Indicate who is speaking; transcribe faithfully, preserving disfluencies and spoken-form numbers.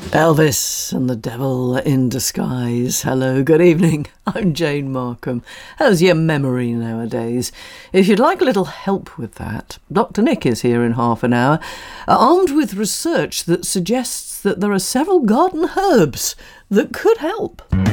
Speaker 1: Elvis and the Devil in Disguise. Hello, good evening. I'm Jane Markham. How's your memory nowadays? If you'd like a little help with that, Doctor Nick is here in half an hour, armed with research that suggests that there are several garden herbs that could help.